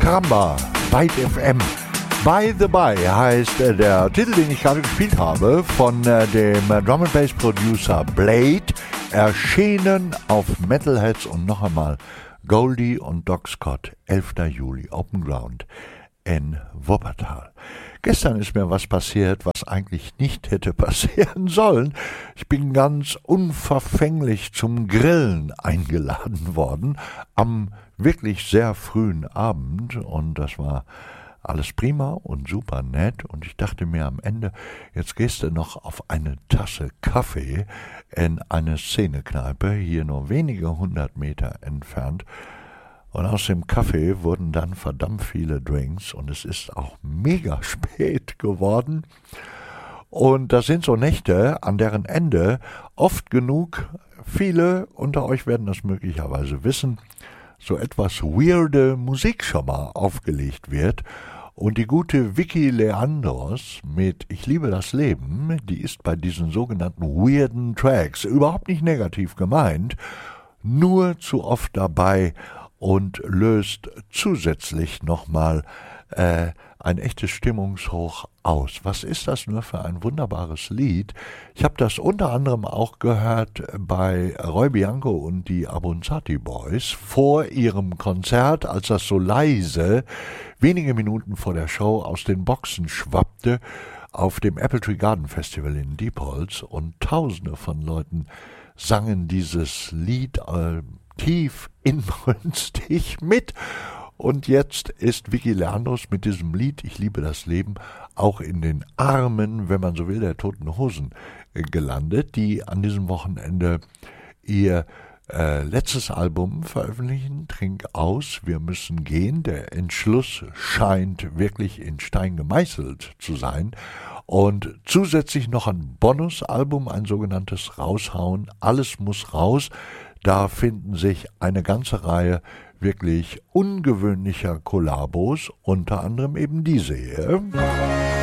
Caramba, Byte FM. By the By heißt der Titel, den ich gerade gespielt habe, von dem Drum and Bass Producer Blade, erschienen auf Metalheads und noch einmal Goldie und Doc Scott, 11. Juli, Open Ground in Wuppertal. Gestern ist mir was passiert, was eigentlich nicht hätte passieren sollen. Ich bin ganz unverfänglich zum Grillen eingeladen worden am wirklich sehr frühen Abend und das war alles prima und super nett und ich dachte mir am Ende, jetzt gehst du noch auf eine Tasse Kaffee in eine Szenekneipe, hier nur wenige 100 Meter entfernt. Und aus dem Kaffee wurden dann verdammt viele Drinks und es ist auch mega spät geworden. Und das sind so Nächte, an deren Ende oft genug, viele unter euch werden das möglicherweise wissen, so etwas weirde Musik schon mal aufgelegt wird. Und die gute Vicky Leandros mit Ich liebe das Leben, die ist bei diesen sogenannten weirden Tracks überhaupt nicht negativ gemeint, nur zu oft dabei und löst zusätzlich nochmal ein echtes Stimmungshoch aus. Was ist das nur für ein wunderbares Lied? Ich habe das unter anderem auch gehört bei Roy Bianco und die Abruzzati Boys vor ihrem Konzert, als das so leise wenige Minuten vor der Show aus den Boxen schwappte auf dem Apple Tree Garden Festival in Diepholz und Tausende von Leuten sangen dieses Lied tief inbrünstig mit. Und jetzt ist Vicky Leandros mit diesem Lied Ich liebe das Leben auch in den Armen, wenn man so will, der Toten Hosen gelandet, die an diesem Wochenende ihr letztes Album veröffentlichen, Trink aus, wir müssen gehen. Der Entschluss scheint wirklich in Stein gemeißelt zu sein. Und zusätzlich noch ein Bonusalbum, ein sogenanntes Raushauen, alles muss raus. Da finden sich eine ganze Reihe wirklich ungewöhnlicher Kollabos, unter anderem eben diese hier.